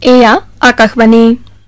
এয়া আকাশবাণী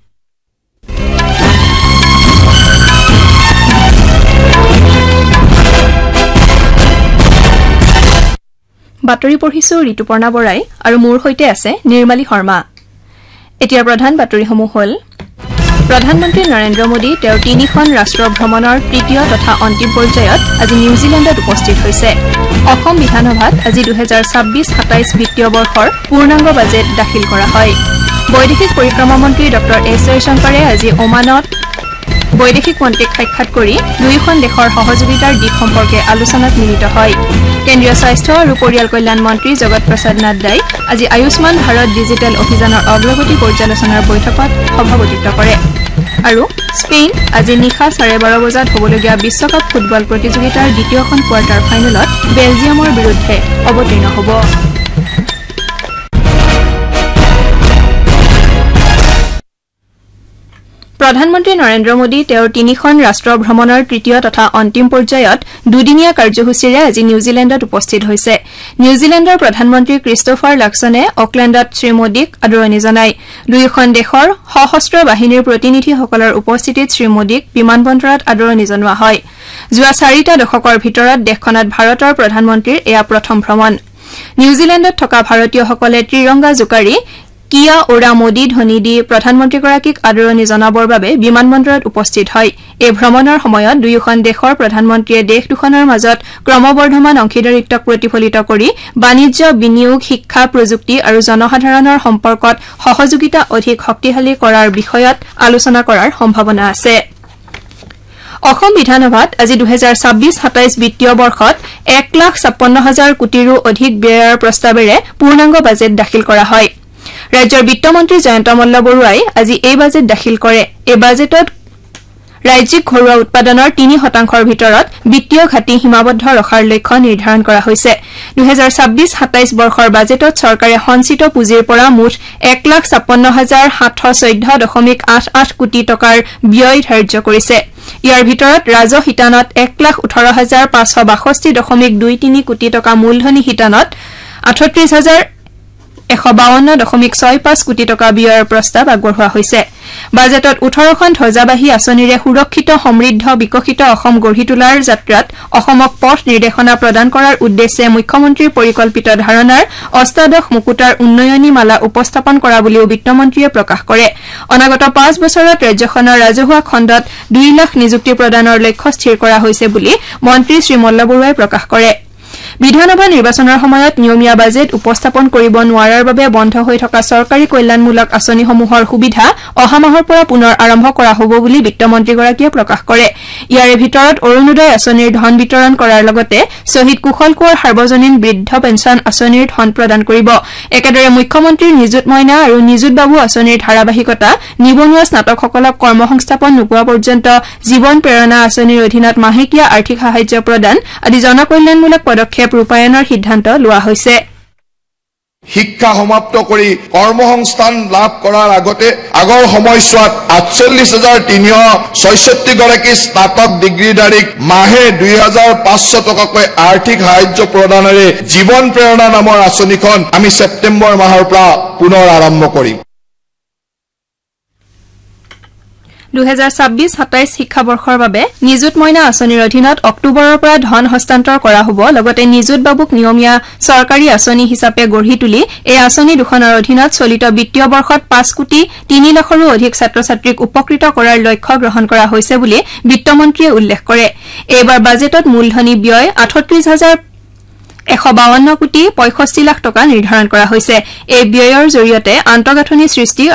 বাতৰি পঢ়িছো ঋতুপৰ্ণা বৰাই আৰু মোৰ সৈতে আছে নিৰ্মালী শৰ্মা। এতিয়া প্ৰধান বাতৰিসমূহ হ'ল প্ৰধানমন্ত্ৰী নৰেন্দ্ৰ মোদী তেওঁৰ 3খন ৰাষ্ট্ৰ ভ্ৰমণৰ তৃতীয় তথা অন্তিম পৰ্যায়ত আজি নিউজিলেণ্ডত উপস্থিত হৈছে। অসম বিধানসভাত আজি 2026-27 বিত্তীয় বৰ্ষৰ পূৰ্ণাংগ বাজেট দাখিল কৰা হয়। বৈদেশিক পৰিক্ৰমা মন্ত্ৰী ডঃ এছ জয়শংকৰে আজি ওমানত বৈদেশিক মন্ত্ৰীক সাক্ষাৎ কৰি দুয়োখন দেশৰ সহযোগিতাৰ দিশ সম্পৰ্কে আলোচনাত মিলিত হয়। কেন্দ্ৰীয় স্বাস্থ্য আৰু পৰিয়াল কল্যাণ মন্ত্ৰী জগত প্ৰসাদ নাড্ডাই আজি আয়ুষ্মান ভাৰত ডিজিটেল অভিযানৰ অগ্ৰগতি পৰ্যালোচনাৰ বৈঠকত সভাপতিত্ব কৰে। আৰু স্পেইন আজি নিশা 12:30 বজাত হ'বলগীয়া বিশ্বকাপ ফুটবল প্ৰতিযোগিতাৰ দ্বিতীয়খন কোৱাৰ্টাৰ ফাইনেলত বেলজিয়ামৰ বিৰুদ্ধে অৱতীৰ্ণ হ'ব। প্ৰধানমন্ত্ৰী নৰেন্দ্ৰ মোদী তেওঁৰ 3খন ৰাষ্ট্ৰ ভ্ৰমণৰ তৃতীয় তথা অন্তিম পৰ্যায়ত দুদিনীয়া কাৰ্যসূচীৰে আজি নিউজিলেণ্ডত উপস্থিত হৈছে। নিউজিলেণ্ডৰ প্ৰধানমন্ত্ৰী ক্ৰিষ্টোফাৰ লাক্সনে অকলেণ্ডত শ্ৰীমোদীক আদৰণি জনায়। দুয়োখন দেশৰ সশস্ত্ৰ বাহিনীৰ প্ৰতিনিধিসকলৰ উপস্থিতিত শ্ৰীমোদীক বিমানবন্দৰত আদৰণি জনোৱা হয়। যোৱা 4টা দশকৰ ভিতৰত দেশখনত ভাৰতৰ প্ৰধানমন্ত্ৰীৰ এয়া প্ৰথম ভ্ৰমণ। নিউজিলেণ্ডত থকা ভাৰতীয়সকলে ত্ৰিৰংগা জোকাৰি কিয়া ওৰা মোদী ধ্বনি দি প্ৰধানমন্ত্ৰীগৰাকীক আদৰণি জনাবৰ বাবে বিমানবন্দৰত উপস্থিত হয়। এই ভ্ৰমণৰ সময়ত দুয়োখন দেশৰ প্ৰধানমন্ত্ৰীয়ে দেশ দুখনৰ মাজত ক্ৰমবৰ্ধমান অংশীদাৰিত্বক প্ৰতিফলিত কৰি বাণিজ্য, বিনিয়োগ, শিক্ষা, প্ৰযুক্তি আৰু জনসাধাৰণৰ সম্পৰ্কত সহযোগিতা অধিক শক্তিশালী কৰাৰ বিষয়ত আলোচনা কৰাৰ সম্ভাৱনা আছে। অসম বিধানসভাত আজি 2026-27 বিত্তীয় বৰ্ষত 1,56,000 কোটিৰো অধিক ব্যয়ৰ প্ৰস্তাৱেৰে পূৰ্ণাংগ বাজেট দাখিল কৰা হয়। ৰাজ্যৰ বিত্তমন্ত্ৰী জয়ন্ত মল্লবৰুৱাই আজি এই বাজেট দাখিল কৰে। এই বাজেটত ৰাজ্যিক ঘৰুৱা উৎপাদনৰ 3% ভিতৰত বিত্তীয় ঘাটি সীমাবদ্ধ ৰখাৰ লক্ষ্য নিৰ্ধাৰণ কৰা হৈছে। 2026-27 বৰ্ষৰ বাজেটত চৰকাৰে সঞ্চিত পুঁজিৰ পৰা মুঠ 1,56,714.88 কোটি টকাৰ ব্যয় ধাৰ্য কৰিছে। ইয়াৰ ভিতৰত ৰাজহ শিতানত 1,18,562.23 কোটি টকা, মূলধনী শিতানত 38,152.65 কোটি টকা ব্যয়ৰ প্ৰস্তাৱ আগবঢ়োৱা হৈছে। বাজেটত 18খন ধ্বজাবাহী আঁচনিৰে সুৰক্ষিত, সমৃদ্ধ, বিকশিত অসম গঢ়ি তোলাৰ যাত্ৰাত অসমক পথ নিৰ্দেশনা প্ৰদান কৰাৰ উদ্দেশ্যে মুখ্যমন্ত্ৰীৰ পৰিকল্পিত ধাৰণাৰ অষ্টাদশ মুকুতাৰ উন্নয়নী মালা উপস্থাপন কৰা বুলিও বিত্তমন্ত্ৰীয়ে প্ৰকাশ কৰে। অনাগত 5 বছৰত ৰাজ্যখনৰ ৰাজহুৱা খণ্ডত 2 লাখ নিযুক্তি প্ৰদানৰ লক্ষ্য স্থিৰ কৰা হৈছে বুলি মন্ত্ৰী শ্ৰী মল্লবৰুৱাই প্ৰকাশ কৰে। বিধানসভা নিৰ্বাচনৰ সময়ত নিয়মীয়া বাজেট উপস্থাপন কৰিব নোৱাৰাৰ বাবে বন্ধ হৈ থকা চৰকাৰী কল্যাণমূলক আঁচনিসমূহৰ সুবিধা অহা মাহৰ পৰা পুনৰ আৰম্ভ কৰা হ'ব বুলি বিত্তমন্ত্ৰীগৰাকীয়ে প্ৰকাশ কৰে। ইয়াৰে ভিতৰত অৰুণোদয় আঁচনিৰ ধন বিতৰণ কৰাৰ লগতে শ্বহীদ কুশল কোঁৱৰ সাৰ্বজনীন বৃদ্ধ পেঞ্চন আঁচনিৰ ধন প্ৰদান কৰিব। একেদৰে মুখ্যমন্ত্ৰীৰ নিযুত মইনা আৰু নিযুত বাবু আঁচনিৰ ধাৰাবাহিকতা, নিবনুৱা স্নাতকসকলক কৰ্মসংস্থাপন নোপোৱা পৰ্যন্ত জীৱন প্ৰেৰণা আঁচনিৰ অধীনত মাহেকীয়া আৰ্থিক সাহায্য প্ৰদান আদি জনকল্যাণমূলক পদক্ষেপ ৰূপায়ণৰ সিদ্ধান্ত লোৱা হৈছে। শিক্ষা সমাপ্ত কৰি কৰ্মসংস্থান লাভ কৰাৰ আগতে আগৰ সময়ছোৱাত 48,366 গৰাকী স্নাতক ডিগ্ৰীধাৰীক মাহে 2,500 টকাকৈ আৰ্থিক সাহায্য প্ৰদানেৰে জীৱন প্ৰেৰণা নামৰ আঁচনিখন আমি ছেপ্টেম্বৰ মাহৰ পৰা পুনৰ আৰম্ভ কৰিম। 2026-27 শিক্ষাবৰ্ষৰ বাবে নিযুত মইনা আঁচনিৰ অধীনত অক্টোবৰৰ পৰা ধন হস্তান্তৰ কৰা হ'ব। লগতে নিযুত বাবুক নিয়মীয়া চৰকাৰী আঁচনি হিচাপে গঢ়ি তুলি এই আঁচনি দুখনৰ অধীনত চলিত বিত্তীয় বৰ্ষত 5,03 লাখৰো অধিক ছাত্ৰ ছাত্ৰীক উপকৃত কৰাৰ লক্ষ্য গ্ৰহণ কৰা হৈছে বুলি বিত্তমন্ত্ৰীয়ে উল্লেখ কৰে। এইবাৰ বাজেটত মূলধনী ব্যয় 38,152 কোটি 65 লাখ টকা নিৰ্ধাৰণ কৰা হৈছে। এই ব্যয়ৰ জৰিয়তে আন্তঃগাঁথনি সৃষ্টি